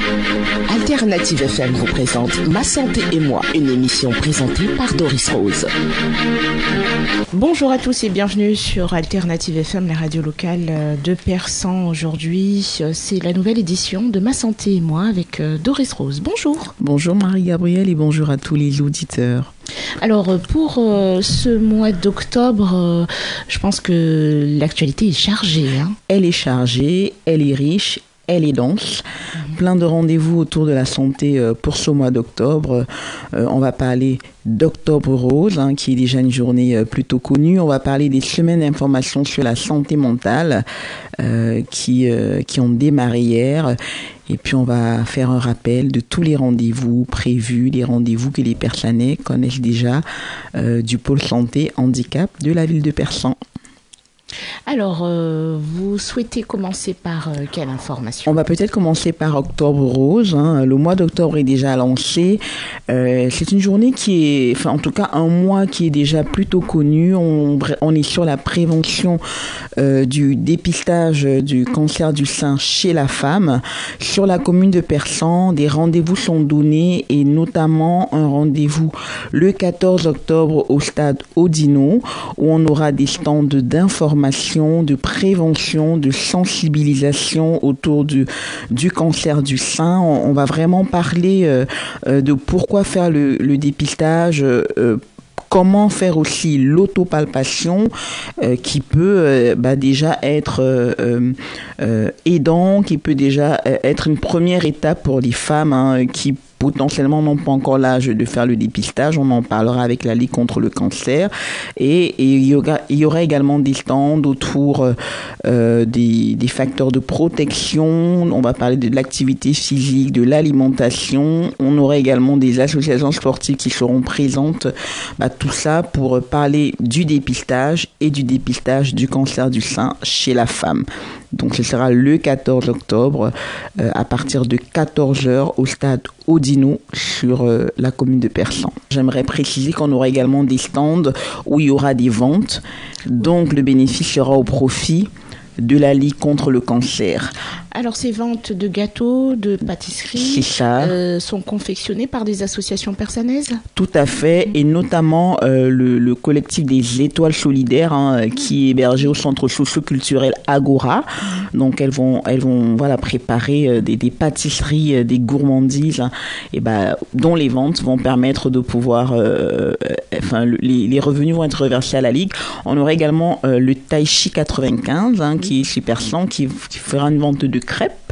Alternative FM vous présente Ma Santé et moi, une émission présentée par Doris Rose. Bonjour à tous et bienvenue sur Alternative FM, la radio locale de Persan. Aujourd'hui, c'est la nouvelle édition de Ma Santé et moi avec Doris Rose. Bonjour. Bonjour Marie-Gabrielle et bonjour à tous les auditeurs. Alors pour ce mois d'octobre, je pense que l'actualité est chargée. Elle est chargée, elle est riche. Elle est dense, plein de rendez-vous autour de la santé pour ce mois d'octobre. On va parler d'Octobre Rose, qui est déjà une journée plutôt connue. On va parler des semaines d'information sur la santé mentale qui ont démarré hier. Et puis on va faire un rappel de tous les rendez-vous prévus, les rendez-vous que les Persanais connaissent déjà du pôle santé handicap de la ville de Persan. Alors, vous souhaitez commencer par quelle information ? On va peut-être commencer par Octobre Rose. Le mois d'octobre est déjà lancé. C'est une journée qui est, enfin en tout cas un mois qui est déjà plutôt connu. On est sur la prévention du dépistage du cancer du sein chez la femme. Sur la commune de Persan, des rendez-vous sont donnés et notamment un rendez-vous le 14 octobre au stade Odino où on aura des stands d'information, de prévention, de sensibilisation autour du cancer du sein. On va vraiment parler de pourquoi faire le dépistage, comment faire aussi l'autopalpation qui peut déjà être aidant, qui peut déjà être une première étape pour les femmes qui potentiellement n'ont pas encore l'âge de faire le dépistage. On en parlera avec la Ligue contre le cancer. Et il y aura également des stands autour des facteurs de protection. On va parler de l'activité physique, de l'alimentation. On aura également des associations sportives qui seront présentes. Tout ça pour parler du dépistage et du dépistage du cancer du sein chez la femme. Donc ce sera le 14 octobre à partir de 14h au stade Odino sur la commune de Persan. J'aimerais préciser qu'on aura également des stands où il y aura des ventes. Donc le bénéfice sera au profit de la Ligue contre le cancer. Alors ces ventes de gâteaux, de pâtisseries sont confectionnées par des associations persanaises ? Tout à fait, et notamment le collectif des Étoiles Solidaires qui est hébergé au centre socio-culturel Agora. Donc elles vont préparer des pâtisseries, des gourmandises, dont les ventes vont permettre de pouvoir, les revenus vont être reversés à la Ligue. On aura également le Tai Chi 95 qui est super sang, qui fera une vente de crêpes.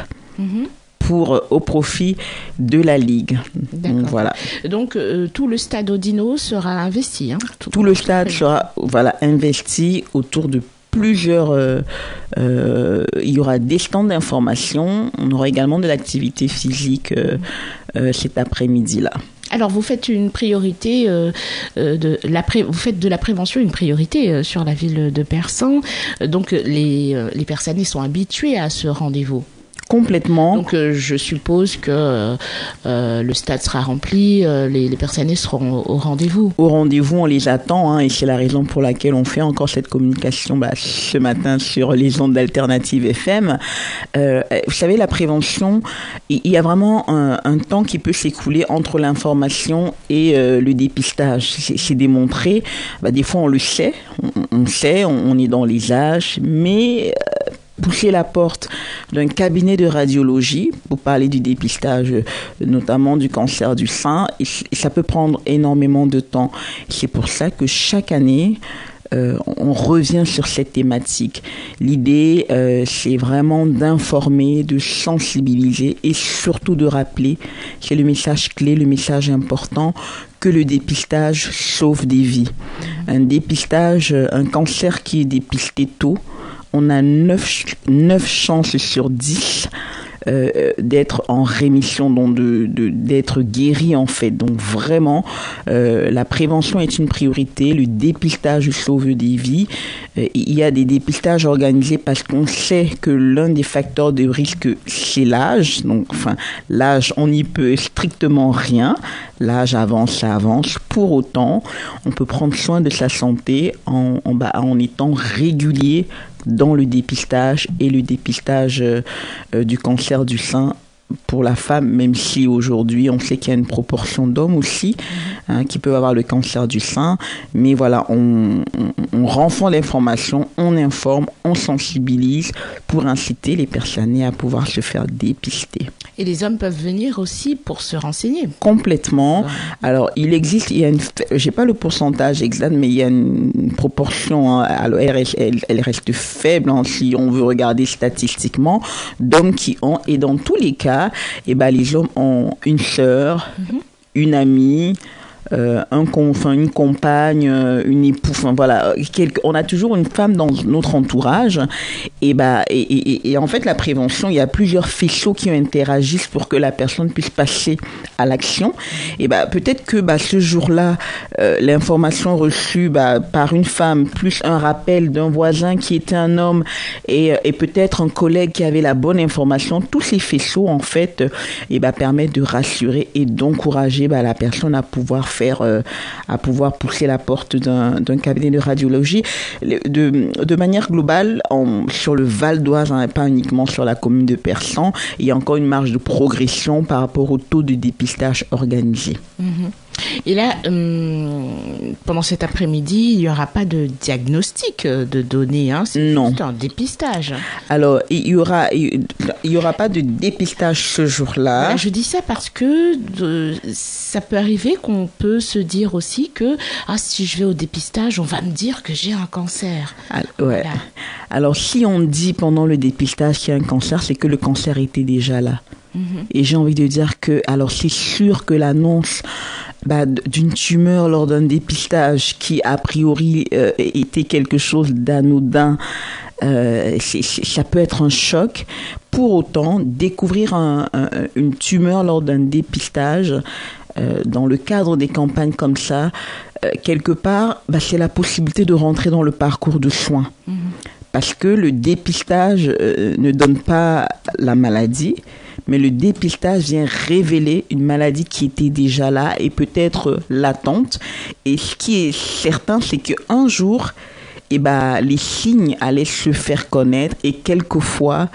Au profit de la Ligue. D'accord. Donc, voilà. Donc tout le stade Odino sera investi. Tout le stade sera investi autour de plusieurs. Il y aura des stands d'information. On aura également de l'activité physique cet après-midi-là. Alors, vous faites une priorité vous faites de la prévention une priorité sur la ville de Persan. Donc, les Persanais sont habitués à ce rendez-vous. Complètement. Donc je suppose que le stade sera rempli, les Persanais seront au rendez-vous. Au rendez-vous, on les attend et c'est la raison pour laquelle on fait encore cette communication ce matin sur les ondes d'Alternative FM. Vous savez, la prévention, il y a vraiment un temps qui peut s'écouler entre l'information et le dépistage. C'est démontré. Des fois, on le sait, on sait, on est dans les âges, mais pousser la porte d'un cabinet de radiologie pour parler du dépistage, notamment du cancer du sein, et ça peut prendre énormément de temps. C'est pour ça que chaque année, on revient sur cette thématique. L'idée, c'est vraiment d'informer, de sensibiliser et surtout de rappeler, c'est le message clé, le message important, que le dépistage sauve des vies. Un dépistage, un cancer qui est dépisté tôt, on a 9 chances sur 10 d'être en rémission, donc d'être guéri en fait. Donc vraiment, la prévention est une priorité, le dépistage sauve des vies. Il y a des dépistages organisés parce qu'on sait que l'un des facteurs de risque, c'est l'âge. Donc, l'âge, on n'y peut strictement rien. L'âge avance, ça avance. Pour autant, on peut prendre soin de sa santé en étant régulier dans le dépistage, et le dépistage du cancer du sein pour la femme, même si aujourd'hui on sait qu'il y a une proportion d'hommes aussi qui peuvent avoir le cancer du sein. Mais voilà, on renforce l'information, on informe, on sensibilise pour inciter les personnes à pouvoir se faire dépister. Et les hommes peuvent venir aussi pour se renseigner. Complètement. Alors, j'ai pas le pourcentage exact, mais il y a une proportion, alors elle reste faible si on veut regarder statistiquement, d'hommes qui ont, et dans tous les cas, les hommes ont une sœur, une amie, une compagne, une épouse, voilà, on a toujours une femme dans notre entourage, et en fait la prévention, il y a plusieurs faisceaux qui interagissent pour que la personne puisse passer à l'action. Et peut-être que ce jour-là, l'information reçue par une femme plus un rappel d'un voisin qui était un homme et peut-être un collègue qui avait la bonne information, tous ces faisceaux en fait permettent de rassurer et d'encourager la personne à pouvoir pousser la porte d'un cabinet de radiologie. De manière globale, sur le Val d'Oise, pas uniquement sur la commune de Persan, il y a encore une marge de progression par rapport au taux de dépistage organisé. Et là, pendant cet après-midi, il n'y aura pas de diagnostic de données, c'est juste un dépistage. Alors, il y aura pas de dépistage ce jour-là. Voilà, je dis ça parce que ça peut arriver qu'on peut se dire aussi que si je vais au dépistage, on va me dire que j'ai un cancer. Ouais. Voilà. Alors, si on dit pendant le dépistage qu'il y a un cancer, c'est que le cancer était déjà là. Et j'ai envie de dire que, alors c'est sûr que l'annonce d'une tumeur lors d'un dépistage qui a priori était quelque chose d'anodin, ça peut être un choc. Pour autant, découvrir une tumeur lors d'un dépistage dans le cadre des campagnes comme ça, quelque part, c'est la possibilité de rentrer dans le parcours de soins. Parce que le dépistage ne donne pas la maladie, mais le dépistage vient révéler une maladie qui était déjà là et peut-être latente. Et ce qui est certain, c'est qu'un jour, les signes allaient se faire connaître et quelquefois,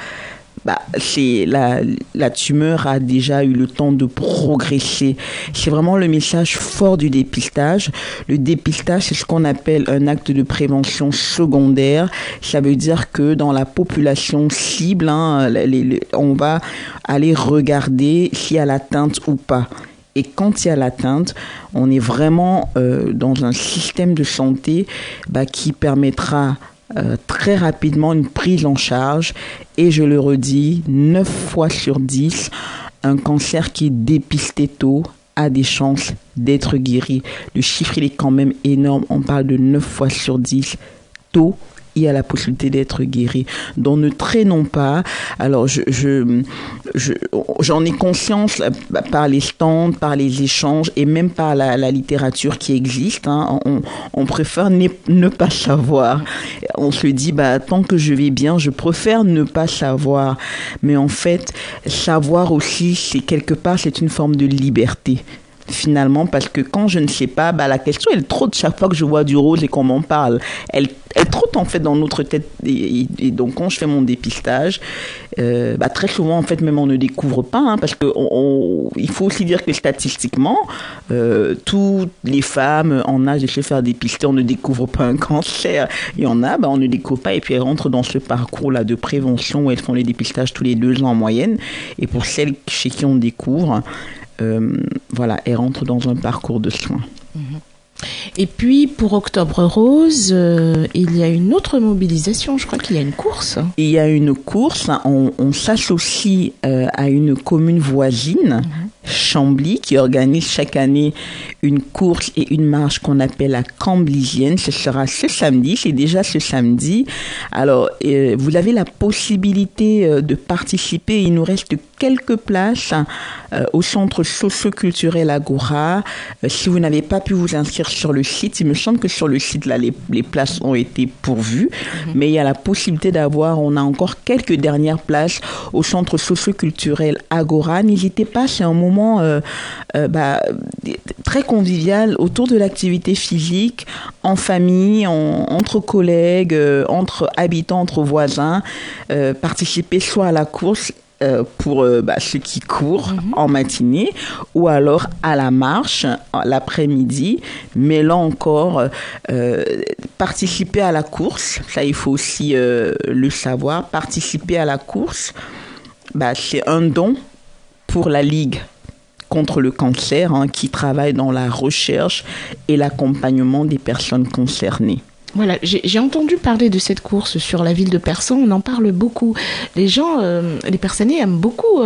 la tumeur a déjà eu le temps de progresser. C'est vraiment le message fort du dépistage. Le dépistage, c'est ce qu'on appelle un acte de prévention secondaire. Ça veut dire que dans la population cible, on va aller regarder s'il y a l'atteinte ou pas. Et quand il y a l'atteinte, on est vraiment dans un système de santé qui permettra très rapidement une prise en charge. Et je le redis, 9 fois sur 10, un cancer qui est dépisté tôt a des chances d'être guéri. Le chiffre, il est quand même énorme. On parle de 9 fois sur 10 tôt. Il y a la possibilité d'être guéri. Donc ne traînons pas. Alors j'en ai conscience par les stands, par les échanges et même par la littérature qui existe. On préfère ne pas savoir. On se dit tant que je vais bien, je préfère ne pas savoir. Mais en fait, savoir aussi, c'est quelque part, c'est une forme de liberté. Finalement, parce que quand je ne sais pas, la question elle trotte chaque fois que je vois du rose et qu'on m'en parle. Elle trotte en fait dans notre tête et donc quand je fais mon dépistage, très souvent en fait même on ne découvre pas parce que il faut aussi dire que statistiquement, toutes les femmes en âge de se faire dépister, on ne découvre pas un cancer. Il y en a, on ne découvre pas et puis elles rentrent dans ce parcours là de prévention où elles font les dépistages tous les 2 ans en moyenne. Et pour celles chez qui on découvre, elles rentrent dans un parcours de soins. Et puis, pour Octobre Rose, il y a une autre mobilisation. Je crois qu'il y a une course. Il y a une course. On s'associe à une commune voisine, Chambly, qui organise chaque année une course et une marche qu'on appelle la Camblisienne. Ce sera ce samedi. C'est déjà ce samedi. Alors, vous avez la possibilité de participer. Il nous reste quelques places au centre socio-culturel Agora. Si vous n'avez pas pu vous inscrire sur le site, il me semble que sur le site là les places ont été pourvues, mais il y a la possibilité on a encore quelques dernières places au centre socio-culturel Agora. N'hésitez pas, c'est un moment très convivial autour de l'activité physique, en famille, entre collègues, entre habitants, entre voisins. Participer soit à la course pour ceux qui courent en matinée, ou alors à la marche l'après-midi. Mais là encore, participer à la course, ça il faut aussi le savoir, participer à la course, c'est un don pour la Ligue contre le cancer, qui travaille dans la recherche et l'accompagnement des personnes concernées. Voilà, j'ai entendu parler de cette course sur la ville de Persan, on en parle beaucoup. Les gens, les Persanais aiment beaucoup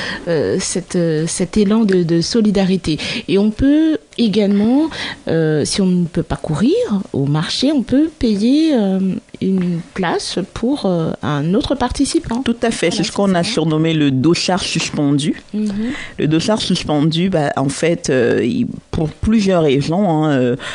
cet élan de solidarité. Et on peut également, si on ne peut pas courir au marché, on peut payer une place pour un autre participant. Tout à fait, c'est ce qu'on a surnommé le dossard suspendu. Le dossard suspendu, en fait, pour plusieurs raisons,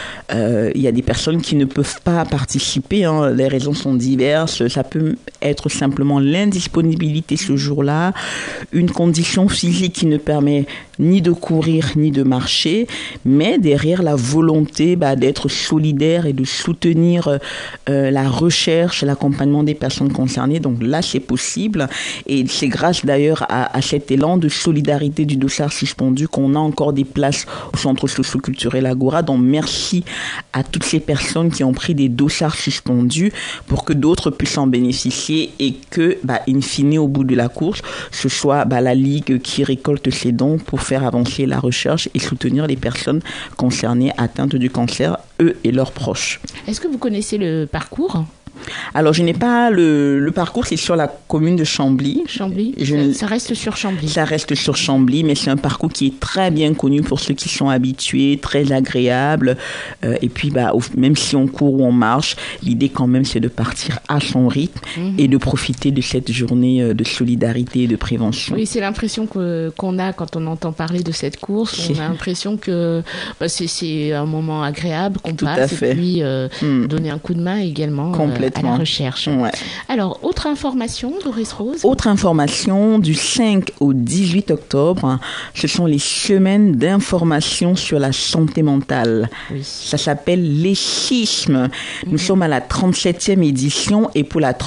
il y a des personnes qui ne peuvent pas participer, les raisons sont diverses. Ça peut être simplement l'indisponibilité ce jour-là, une condition physique qui ne permet ni de courir ni de marcher, mais derrière la volonté d'être solidaire et de soutenir la recherche, l'accompagnement des personnes concernées. Donc là, c'est possible, et c'est grâce d'ailleurs à cet élan de solidarité du dossard suspendu qu'on a encore des places au centre socio-culturel Agora. Donc merci à toutes ces personnes qui ont pris des dossards suspendus pour que d'autres puissent en bénéficier, et que, in fine, au bout de la course, ce soit la Ligue qui récolte ces dons pour faire avancer la recherche et soutenir les personnes concernées atteintes du cancer, eux et leurs proches. Est-ce que vous connaissez le parcours ? Alors, je n'ai pas le parcours, c'est sur la commune de Chambly. Chambly, ça reste sur Chambly. Ça reste sur Chambly, mais c'est un parcours qui est très bien connu pour ceux qui sont habitués, très agréable. Et puis, même si on court ou on marche, l'idée quand même, c'est de partir à son rythme et de profiter de cette journée de solidarité et de prévention. Oui, c'est l'impression qu'on a quand on entend parler de cette course. On a l'impression que c'est un moment agréable qu'on passe, et puis donner un coup de main également. À la recherche. Ouais. Alors, autre information, Doris Rose ? Autre information, du 5 au 18 octobre, ce sont les semaines d'information sur la santé mentale. Oui. Ça s'appelle les schismes. Nous sommes à la 37e édition, et pour la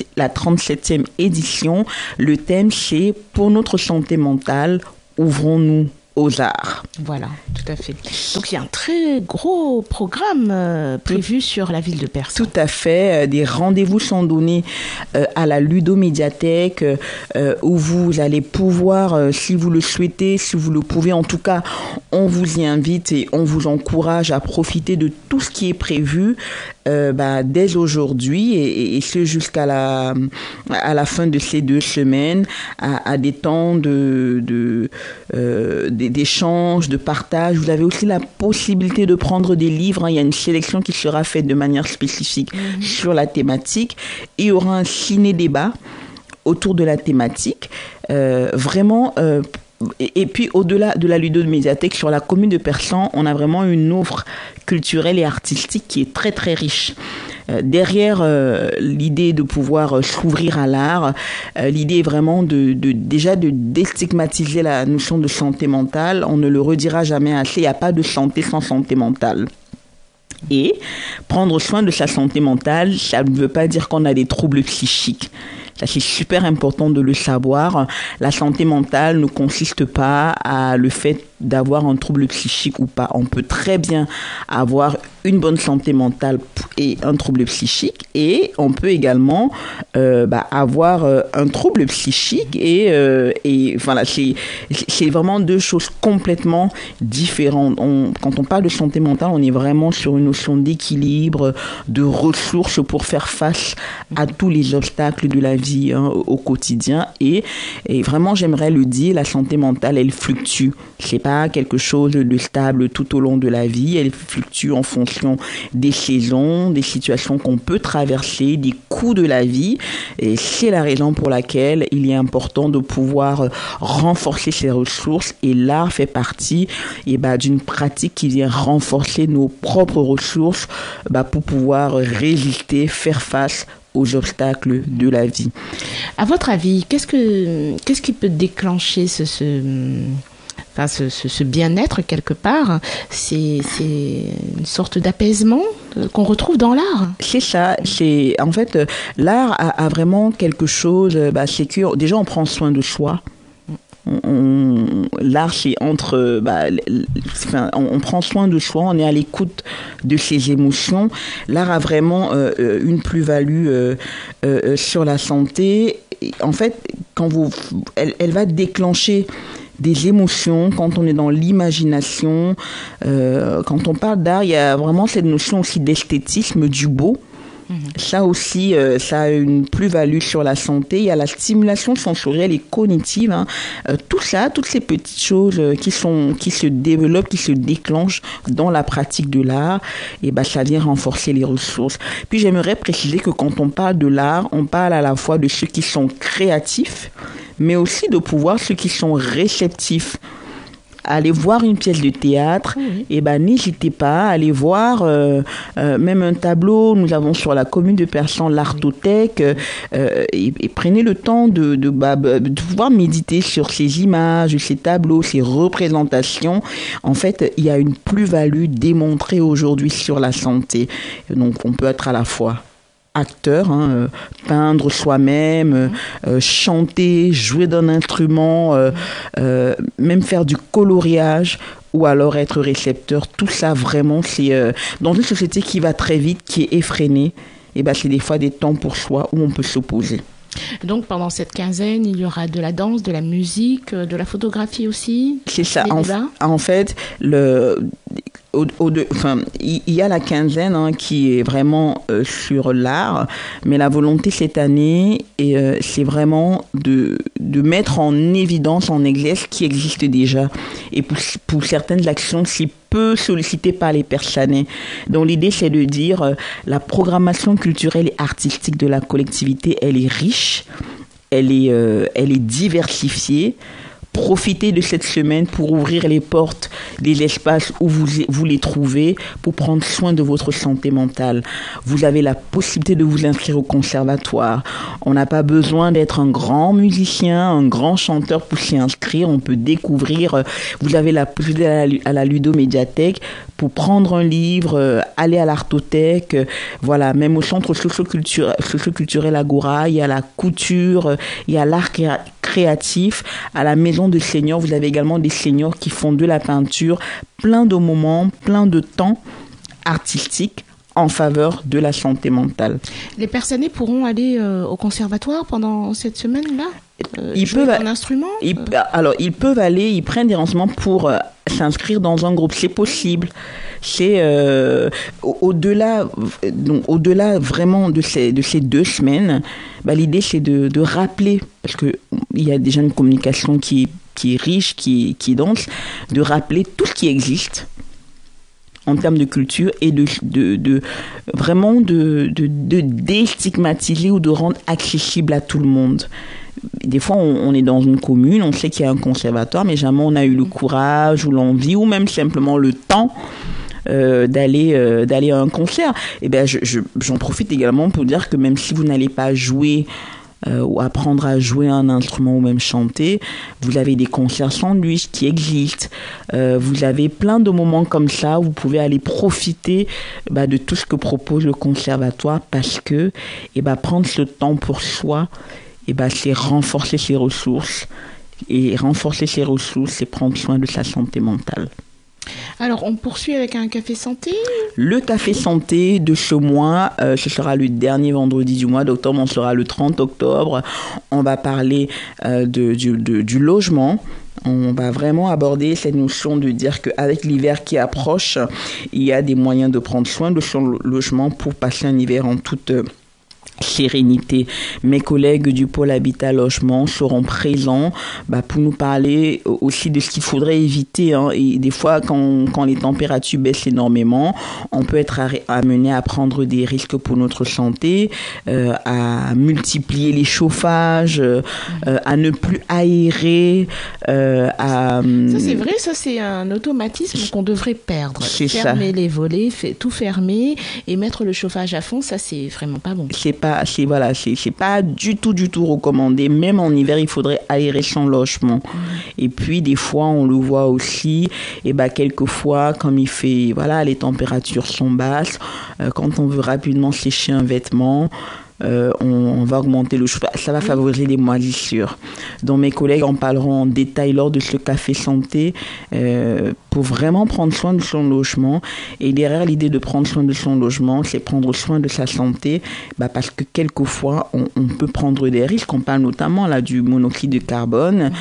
37e édition, le thème c'est « Pour notre santé mentale, ouvrons-nous aux arts ». Voilà, tout à fait. Donc il y a un très gros programme prévu sur la ville de Persan. Tout à fait. Des rendez-vous sont donnés à la Ludomédiathèque où vous allez pouvoir, si vous le souhaitez, si vous le pouvez, en tout cas, on vous y invite et on vous encourage à profiter de tout ce qui est prévu dès aujourd'hui, et ce jusqu'à à la fin de ces 2 semaines, à des temps d'échange, de partage. Vous avez aussi la possibilité de prendre des livres. Il y a une sélection qui sera faite de manière spécifique sur la thématique. Et il y aura un ciné-débat autour de la thématique. Et puis, au-delà de la Ludomédiathèque, sur la commune de Persan, on a vraiment une offre culturelle et artistique qui est très, très riche. Derrière l'idée de pouvoir s'ouvrir à l'art, l'idée est vraiment déjà de déstigmatiser la notion de santé mentale. On ne le redira jamais assez, il n'y a pas de santé sans santé mentale. Et prendre soin de sa santé mentale, ça ne veut pas dire qu'on a des troubles psychiques. Ça, c'est super important de le savoir. La santé mentale ne consiste pas à le fait d'avoir un trouble psychique ou pas. On peut très bien avoir une bonne santé mentale et un trouble psychique, et on peut également avoir un trouble psychique et voilà, c'est vraiment 2 choses complètement différentes. Quand on parle de santé mentale, on est vraiment sur une notion d'équilibre, de ressources pour faire face à tous les obstacles de la vie au quotidien, et vraiment, j'aimerais le dire, la santé mentale, elle fluctue. C'est pas quelque chose de stable tout au long de la vie. Elle fluctue en fonction des saisons, des situations qu'on peut traverser, des coups de la vie. Et c'est la raison pour laquelle il est important de pouvoir renforcer ses ressources. Et l'art fait partie d'une pratique qui vient renforcer nos propres ressources pour pouvoir résister, faire face aux obstacles de la vie. À votre avis, qu'est-ce qui peut déclencher ce bien-être quelque part? C'est une sorte d'apaisement qu'on retrouve dans l'art. C'est ça. En fait, l'art a vraiment quelque chose. C'est que déjà on prend soin de soi. L'art, c'est on prend soin de soi, on est à l'écoute de ses émotions. L'art a vraiment une plus-value sur la santé. En fait, elle va déclencher des émotions quand on est dans l'imagination. Quand on parle d'art, il y a vraiment cette notion aussi d'esthétisme, du beau. Ça aussi, ça a une plus-value sur la santé. Il y a la stimulation sensorielle et cognitive. Tout ça, toutes ces petites choses qui se développent, qui se déclenchent dans la pratique de l'art, et ça vient renforcer les ressources. Puis j'aimerais préciser que quand on parle de l'art, on parle à la fois de ceux qui sont créatifs, mais aussi de pouvoir ceux qui sont réceptifs. Allez voir une pièce de théâtre, n'hésitez pas à aller voir même un tableau. Nous avons sur la commune de Persan l'Artothèque, et prenez le temps de pouvoir méditer sur ces images, ces tableaux, ces représentations. En fait, il y a une plus-value démontrée aujourd'hui sur la santé. Donc on peut être à la fois acteur, peindre soi-même, chanter, jouer d'un instrument, même faire du coloriage, ou alors être récepteur. Tout ça, vraiment, c'est dans une société qui va très vite, qui est effrénée, c'est des fois des temps pour soi où on peut s'opposer. Donc pendant cette quinzaine, il y aura de la danse, de la musique, de la photographie aussi. C'est ça. En fait, il y a la quinzaine qui est vraiment sur l'art, mais la volonté cette année, c'est vraiment de mettre en évidence, en exergue ce qui existe déjà. Et pour certaines actions, c'est peu sollicité par les Persanais. Donc l'idée, c'est de dire la programmation culturelle et artistique de la collectivité, elle est riche, elle est diversifiée. Profitez de cette semaine pour ouvrir les portes des espaces où vous les trouvez, pour prendre soin de votre santé mentale. Vous avez la possibilité de vous inscrire au conservatoire. On n'a pas besoin d'être un grand musicien, un grand chanteur pour s'y inscrire. On peut découvrir. Vous avez la possibilité à la Ludomédiathèque pour prendre un livre, aller à l'Artothèque. Voilà, même au centre socio-culturel Agora, il y a la couture, il y a l'art créatif. À la maison de seniors, vous avez également des seniors qui font de la peinture, plein de moments, plein de temps artistiques en faveur de la santé mentale. Les Persanais pourront aller au conservatoire pendant cette semaine-là ils peuvent un instrument Alors, ils peuvent aller, ils prennent des renseignements pour s'inscrire dans un groupe. C'est possible. C'est au-delà vraiment de ces 2 semaines, l'idée c'est de rappeler, parce que il y a déjà une communication qui est riche, qui est dense, de rappeler tout ce qui existe en termes de culture et de vraiment de déstigmatiser ou de rendre accessible à tout le monde. Des fois, on est dans une commune, on sait qu'il y a un conservatoire, mais jamais on a eu le courage ou l'envie ou même simplement le temps d'aller à un concert. J'en profite également pour dire que même si vous n'allez pas jouer ou apprendre à jouer un instrument ou même chanter, vous avez des concerts sandwich qui existent. Vous avez plein de moments comme ça où vous pouvez aller profiter de tout ce que propose le conservatoire, parce que prendre ce temps pour soi, c'est renforcer ses ressources. Et renforcer ses ressources, c'est prendre soin de sa santé mentale. Alors, on poursuit avec un café santé. Le café santé de ce mois, ce sera le dernier vendredi du mois d'octobre, on sera le 30 octobre. On va parler du logement. On va vraiment aborder cette notion de dire qu'avec l'hiver qui approche, il y a des moyens de prendre soin de son logement pour passer un hiver en toute sérénité. Mes collègues du pôle Habitat Logement seront présents pour nous parler aussi de ce qu'il faudrait éviter. Et des fois, quand les températures baissent énormément, on peut être amené à prendre des risques pour notre santé, à multiplier les chauffages, à ne plus aérer. Ça, c'est vrai, ça, c'est un automatisme qu'on devrait perdre. C'est fermer ça. Les volets, tout fermer et mettre le chauffage à fond, ça, c'est vraiment pas bon. C'est pas c'est pas du tout recommandé. Même en hiver, il faudrait aérer son logement. Et puis des fois, on le voit aussi, et quelquefois, comme il fait, les températures sont basses, quand on veut rapidement sécher un vêtement, on va augmenter le chauffage. Ça va favoriser les moisissures. Donc mes collègues en parleront en détail lors de ce café santé pour vraiment prendre soin de son logement. Et derrière l'idée de prendre soin de son logement, c'est prendre soin de sa santé, parce que quelquefois on peut prendre des risques. On parle notamment là du monoxyde de carbone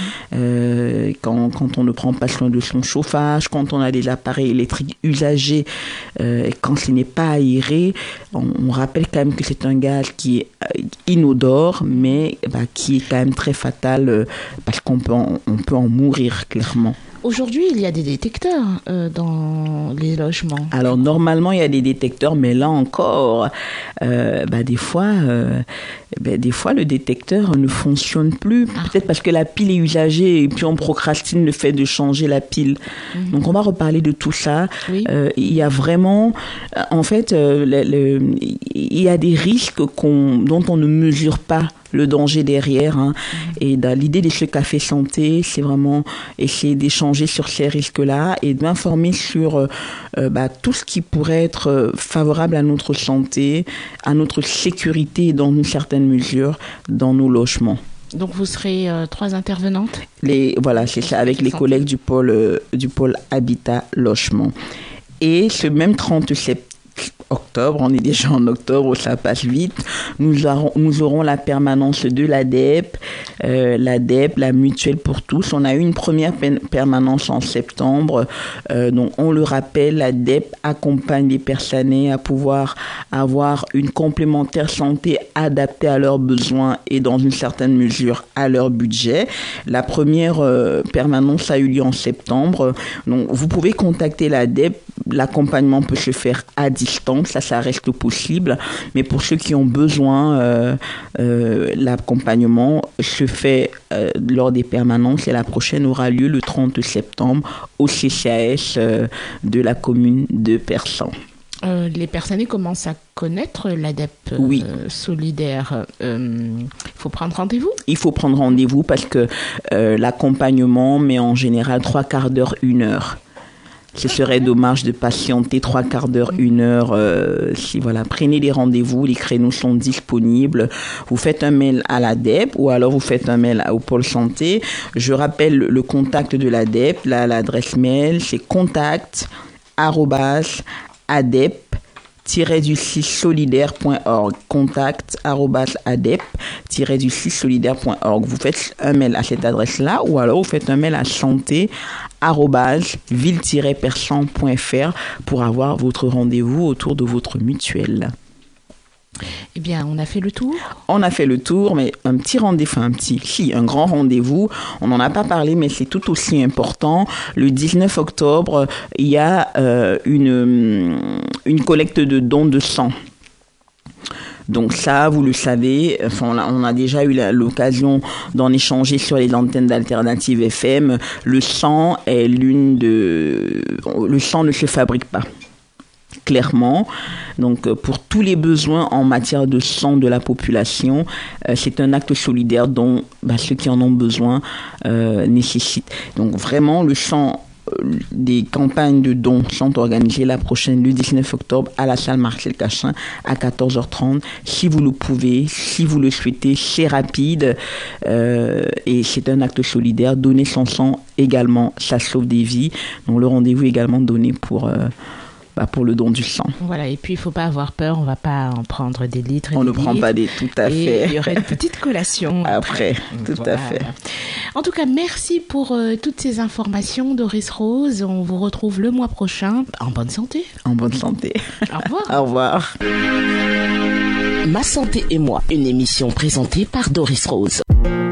quand on ne prend pas soin de son chauffage, quand on a des appareils électriques usagés, et quand ce n'est pas aéré. On rappelle quand même que c'est un gaz qui est inodore, mais qui est quand même très fatal parce qu'on peut en mourir clairement. Aujourd'hui, il y a des détecteurs dans les logements. Alors, normalement, il y a des détecteurs, mais là encore, des fois, le détecteur ne fonctionne plus. Peut-être parce que la pile est usagée et puis on procrastine le fait de changer la pile. Donc, on va reparler de tout ça. Oui. Il y a vraiment, en fait, il y a des risques dont on ne mesure pas le danger derrière. Et l'idée de ce café santé, c'est vraiment essayer d'échanger sur ces risques-là et d'informer sur tout ce qui pourrait être favorable à notre santé, à notre sécurité dans une certaine mesure dans nos logements. Donc vous serez 3 intervenantes ? C'est ça, avec les collègues du pôle Habitat Logement. Et ce même 30 octobre, on est déjà en octobre, ça passe vite, nous aurons la permanence de l'ADEP, la mutuelle pour tous. On a eu une première permanence en septembre, donc on le rappelle, l'ADEP accompagne les personnes à pouvoir avoir une complémentaire santé adaptée à leurs besoins et dans une certaine mesure à leur budget. La première permanence a eu lieu en septembre, donc vous pouvez contacter l'ADEP. L'accompagnement peut se faire à distance, ça reste possible, mais pour ceux qui ont besoin, l'accompagnement se fait lors des permanences et la prochaine aura lieu le 30 septembre au CCAS de la commune de Persan. Les personnes commencent à connaître l'ADEP solidaire. Il faut prendre rendez-vous ? Il faut prendre rendez-vous parce que l'accompagnement met en général 3/4 d'heure, 1 heure. Ce serait dommage de patienter 3/4 d'heure, 1 heure. Prenez des rendez-vous, les créneaux sont disponibles. Vous faites un mail à l'ADEP ou alors vous faites un mail au pôle santé. Je rappelle le contact de l'ADEP. Là, l'adresse mail, c'est contact@adep-solidaire.org. contact@adep-solidaire.org. Vous faites un mail à cette adresse-là ou alors vous faites un mail à santé@ville-persan.fr pour avoir votre rendez-vous autour de votre mutuelle. Eh bien, on a fait le tour ? On a fait le tour, mais un grand rendez-vous. On n'en a pas parlé, mais c'est tout aussi important. Le 19 octobre, il y a une collecte de dons de sang. Donc ça, vous le savez, on a déjà eu l'occasion d'en échanger sur les antennes d'Alternative FM. Le sang ne se fabrique pas. Clairement, donc pour tous les besoins en matière de sang de la population, c'est un acte solidaire dont ceux qui en ont besoin nécessitent. Donc vraiment, le sang, des campagnes de dons sont organisées la prochaine, le 19 octobre, à la salle Marcel Cachin à 14h30. Si vous le pouvez, si vous le souhaitez, c'est rapide et c'est un acte solidaire. Donner son sang également, ça sauve des vies. Donc le rendez-vous est également donné pour le don du sang. Voilà, et puis il ne faut pas avoir peur, on ne va pas en prendre des litres. On ne prend pas tout à fait. Il y aurait une petite collation. Après, tout à fait. En tout cas, merci pour toutes ces informations, Doris Rose. On vous retrouve le mois prochain en bonne santé. En bonne santé. Au revoir. Au revoir. Ma santé et moi, une émission présentée par Doris Rose.